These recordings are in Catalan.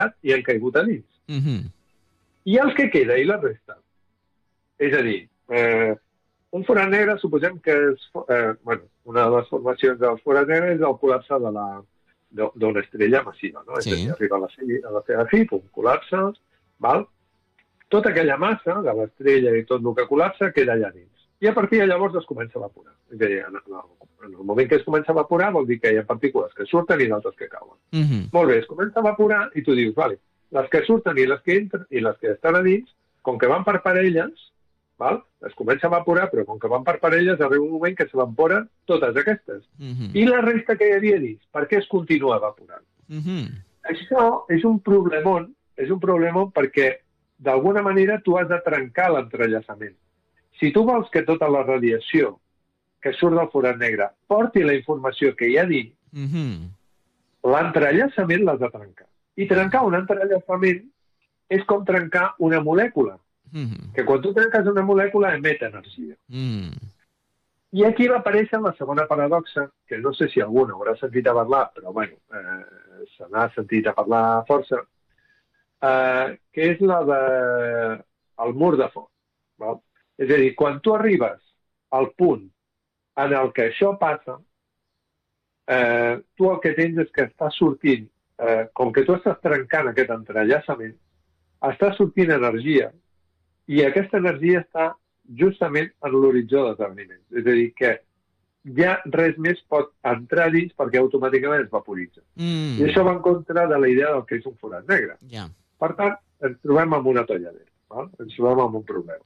i han caigut a dins. I el que queda i la resta. És a dir, un forat negre, suposem que és... una de les formacions dels forats negres és el col·lapse d'una estrella massiva, no? Sí. És a dir, arriba a la seva fi, col·lapse, val? Tota aquella massa de l'estrella i tot el que col·lapsa queda allà dins. I a partir de llavors es comença a evaporar. És a dir, en el moment que es comença a evaporar vol dir que hi ha partícules que surten i d'altres que cauen. Molt bé, es comença a evaporar i tu dius, vale, les que surten i les que entren i les que estan a dins, com que van per parelles, val? Es comença a evaporar, però com que van per parelles arriba un moment que s'evaporen totes aquestes. I la resta que hi havia dins, per què es continua evaporant? Això és un problemon perquè d'alguna manera tu has de trencar l'entrellaçament. Si tu vols que tota la radiació que surt del forat negre porti la informació que hi ha dins, l'entrellaçament l'has de trencar. I trencar un entrellaçament és com trencar una molècula. Que quan tu trenques una molècula emet energia. I aquí va aparèixer la segona paradoxa, que no sé si algú haurà sentit a parlar, però bueno, se n'ha sentit a parlar força, que és la del mur de foc. Val? És a dir, quan tu arribes al punt en el que això passa, tu el que tens és que està sortint, com que tu estàs trencant aquest entrellaçament, està sortint energia i aquesta energia està justament en l'horitzó d'esdeveniments. És a dir, que ja res més pot entrar dins perquè automàticament es vaporitza. I això va en contra de la idea del que és un forat negre. Per tant, ens trobem amb una tolladera. Val? Ens trobem amb un problema.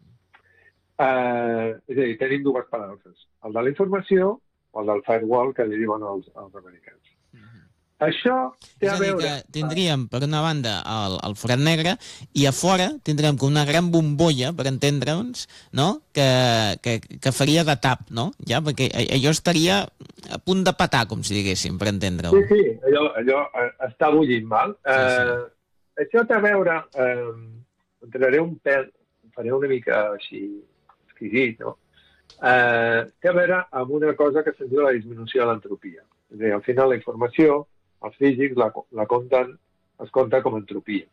És a dir, tenim dues paradoxes. El de la informació o el del firewall, que li diuen els americans. Això té a veure... És a dir, que tindríem, per una banda, el forat negre, i a fora tindríem una gran bombolla, per entendre'ns, no? que faria de tap, no? Ja, perquè allò estaria a punt de petar, com si diguéssim, per entendre-ho. Sí, allò està bullint, val? Això té a veure... entraré un pèl, faré una mica així exquisit, no? Té a veure amb una cosa que se'n diu la disminució de l'entropia. És a dir, al final la informació, els físics la compten, es compta com a entropia.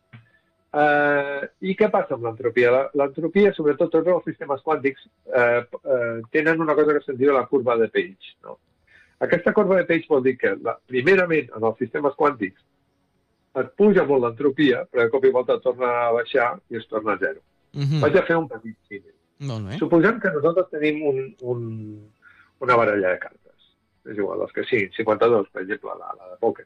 I què passa amb l'entropia? L'entropia, sobretot tots els sistemes quàntics, tenen una cosa que se'n diu la curva de Page. No? Aquesta curva de Page vol dir que, primerament, en els sistemes quàntics, et puja molt l'entropia, però de cop i volta torna a baixar i es torna a zero. Vaig a fer un petit símil. Suposem que nosaltres tenim una baralla de cartes. És igual, les que siguin, 52, per exemple, la de pòquer.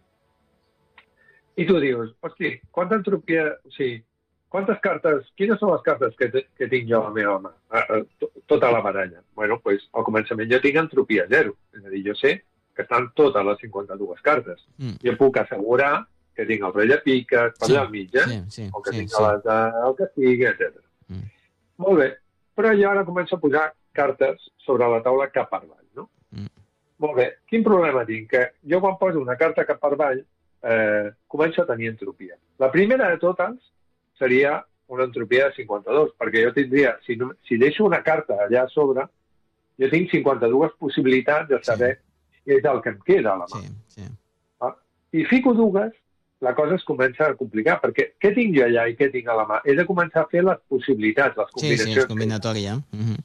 I tu dius, hosti, quanta entropia... O sigui, quantes cartes... Quines són les cartes que tinc jo a la meva mà? Tota la baralla. Bueno, doncs, al començament jo tinc entropia zero. És a dir, jo sé que estan totes les 52 cartes. Jo puc assegurar que tinc el rei de piques per allà al mig, o que tinc el que sigui, etc. Molt bé, però jo ara començo a posar cartes sobre la taula cap per avall, no? Molt bé, quin problema tinc? Que jo quan poso una carta cap per avall començo a tenir entropia. La primera de totes seria una entropia de 52, perquè jo tindria, si deixo una carta allà a sobre, jo tinc 52 possibilitats de saber què és el que em queda a la mà. I fico dues, la cosa es comença a complicar, perquè què tinc jo allà i què tinc a la mà? He de començar a fer les possibilitats, les combinacions. Sí, és combinatòria.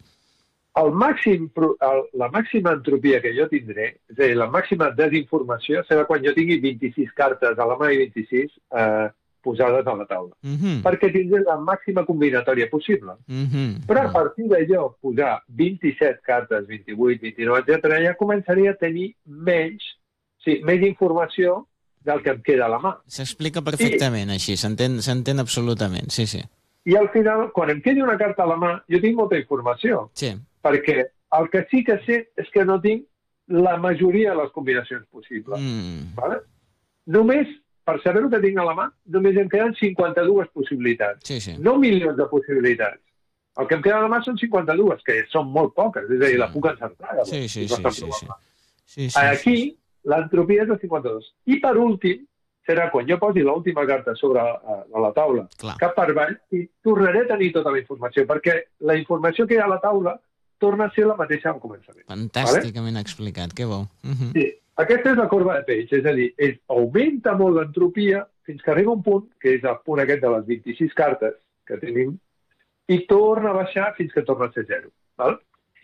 La màxima entropia que jo tindré, és a dir, la màxima desinformació, serà quan jo tingui 26 cartes a la mà i 26 posades a la taula. Perquè tindré la màxima combinatòria possible. Però a partir d'allò, posar 27 cartes, 28, 29, etc., ja començaria a tenir menys informació del que em queda a la mà. S'explica perfectament així, s'entén absolutament, sí. I al final, quan em quedi una carta a la mà, jo tinc molta informació. Perquè el que sí que sé és que no tinc la majoria de les combinacions possibles. Vale? Només, per saber el que tinc a la mà, només em queden 52 possibilitats. No milions de possibilitats. El que em queda a la mà són 52, que són molt poques, és a dir, la puc encertar. Aquí, l'entropia és de 52. I per últim, serà quan jo posi l'última carta sobre la taula, cap per avall, i tornaré a tenir tota la informació, perquè la informació que hi ha a la taula torna a ser la mateixa al començament. Fantàsticament explicat, que bo. Sí, aquesta és la corba de Page, és a dir, augmenta molt l'entropia fins que arriba un punt, que és el punt aquest de les 26 cartes que tenim, i torna a baixar fins que torna a ser 0. Val?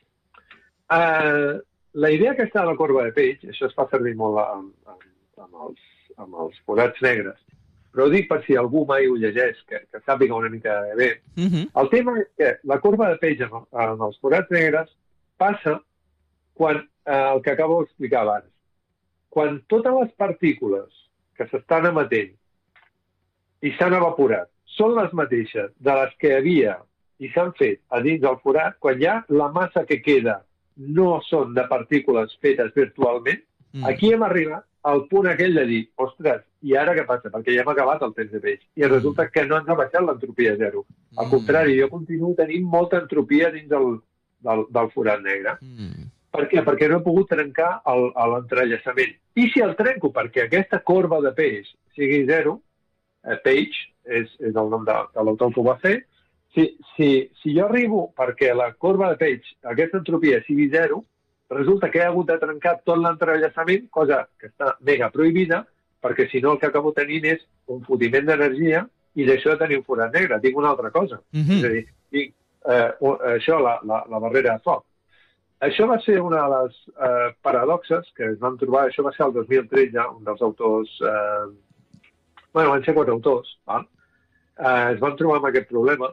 La idea aquesta de la corba de Page, això es fa servir molt amb els forats negres, però ho dic per si algú mai ho llegeix, que sàpiga una mica bé. El tema és que la corba de Page en els forats negres passa quan, el que acabo d'explicar abans, quan totes les partícules que s'estan emetent i s'han evaporat són les mateixes de les que havia i s'han fet a dins del forat, quan ja la massa que queda no són de partícules fetes virtualment, aquí hem arribat al punt aquell de dir, ostres, i ara què passa? Perquè ja hem acabat el temps de peix. I resulta que no ens ha baixat l'entropia a 0. Al contrari, jo continuo tenint molta entropia dins del forat negre. Per què? Perquè no he pogut trencar l'entrellaçament. I si el trenco perquè aquesta corba de peix sigui 0, Page és el nom de l'autor que ho va fer, si jo arribo perquè la corba de Page, aquesta entropia sigui 0, resulta que he hagut de trencar tot l'entrellaçament, cosa que està mega prohibida, perquè si no el que acabo tenint és un fotiment d'energia i deixo de tenir un forat negre. Tinc una altra cosa. És a dir, això, la barrera de foc. Això va ser una de les paradoxes que es van trobar, això va ser el 2013, un dels autors, van ser 4 autors, es van trobar amb aquest problema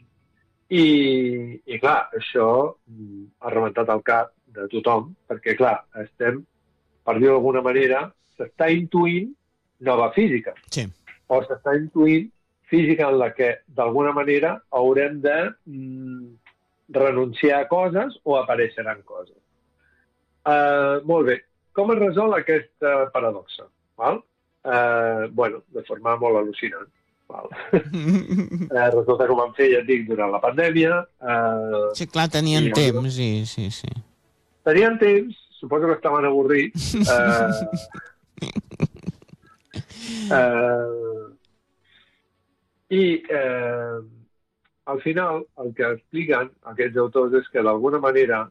i clar, això ha rebentat el cap de tothom, perquè, clar, estem, per dir-ho d'alguna manera, s'està intuint nova física. Sí. O s'està intuint física en la que, d'alguna manera, haurem de renunciar a coses o apareixeran coses. Molt bé. Com es resol aquesta paradoxa? De forma molt al·lucinant. Resulta que ho vam fer, ja et dic, durant la pandèmia. Sí, clar, tenien temps i sí. Tenien temps, suposo que estaven avorrits. Al final, el que expliquen aquests autors és que, d'alguna manera,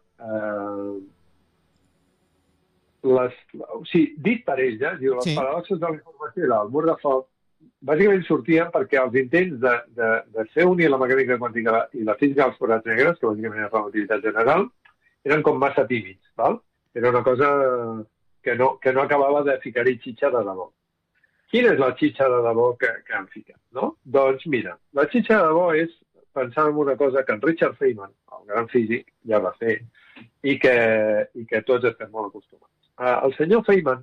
dit per ells, diu, les paradoxes de la informació i el mur de foc, bàsicament sortien perquè els intents de fer unir la mecànica quàntica i la física dels forats negres, que bàsicament és relativitat general, eren com massa tímids, val? Era una cosa que no acabava de ficar-hi xitxa de debò. Quina és la xitxa de debò que han ficat, no? Doncs mira, la xitxa de debò és pensar en una cosa que en Richard Feynman, el gran físic, ja va fer i que tots estem molt acostumats. El senyor Feynman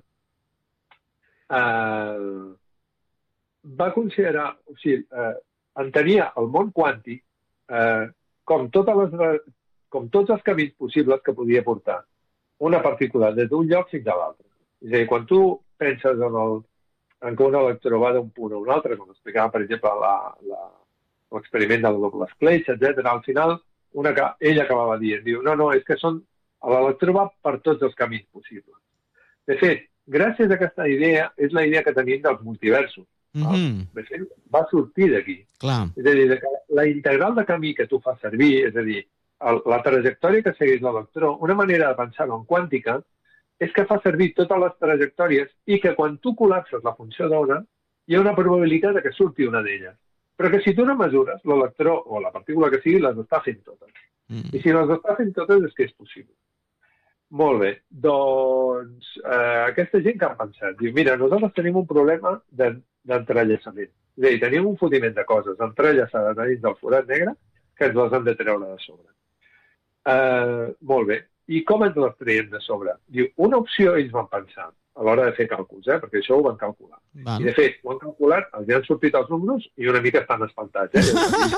va considerar, entenia el món quàntic com tots els camins possibles que podia portar una partícula des d'un lloc fins a l'altre. És a dir, quan tu penses en que un electró va d'un punt a un altre, com explicava, per exemple, l'experiment del doble escletx, etc., al final ell acabava dient, diu, no, és que l'electró va per tots els camins possibles. De fet, gràcies a aquesta idea, és la idea que tenim dels multiversos. De fet, va sortir d'aquí. És a dir, la integral de camí que tu fas servir, és a dir, la trajectòria que segueix l'electró, una manera de pensar-ho en quàntica és que fa servir totes les trajectòries i que quan tu col·lapses la funció d'ona, hi ha una probabilitat de que surti una d'elles. Però que si tu no mesures, l'electró o la partícula que sigui les està fent totes. I si les està fent totes és que és possible. Molt bé. Doncs aquesta gent que han pensat, diu, mira, nosaltres tenim un problema d'entrellaçament. És a dir, tenim un fotiment de coses entrellaçades dins del forat negre que ens les han de treure de sobre. Molt bé. I com ens les traiem de sobre? Diu, una opció ells van pensar a l'hora de fer càlculs, perquè això ho van calcular. I, de fet, ho han calculat, els han sortit els números i una mica estan espantats.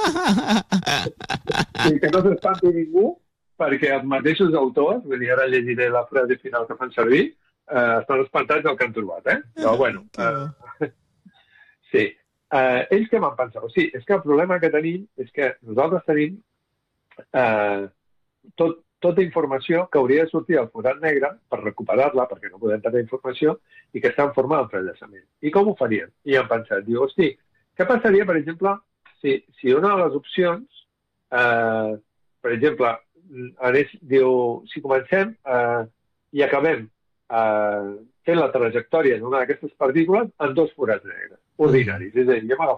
I que no s'espanti ningú, perquè els mateixos autors, vull dir, ara llegiré la frase final que fan servir, estan espantats del que han trobat, Però, bueno, sí. Ells què van pensar? O sigui, és que el problema que tenim és que nosaltres tenim tota informació que hauria de sortir al forat negre per recuperar-la, perquè no podem tenir informació, i que està en forma d'entrellaçament. I com ho farien? I han pensat, diu, hosti, què passaria, per exemple, si una de les opcions, per exemple, diu, si comencem i acabem fent la trajectòria d'una d'aquestes partícules en dos forats negres. ordinaris. És a dir, hem agafat